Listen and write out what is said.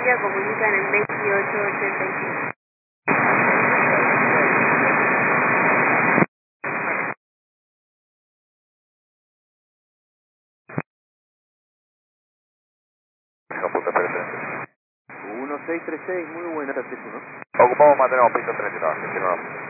Colombia comunican en 2885. Punto 3. 1636, muy buena esta 31. Ocupamos, mantenemos piso 39, 29.